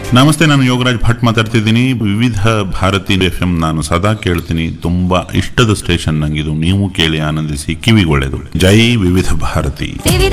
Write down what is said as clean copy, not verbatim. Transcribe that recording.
ನಮಸ್ತೆ, ನಾನು ಯೋಗರಾಜ್ ಭಟ್ ಮಾತಾಡ್ತಿದ್ದೀನಿ. ವಿವಿಧ ಭಾರತಿ FM ನಾನು ಸದಾ ಕೇಳ್ತೀನಿ. ತುಂಬಾ ಇಷ್ಟದ ಸ್ಟೇಷನ್ ನಂಗಿದು. ನೀವು ಕೇಳಿ ಆನಂದಿಸಿ, ಕಿವಿಗೊಳ್ಳೆದು. ಜೈ ವಿವಿಧ ಭಾರತಿ.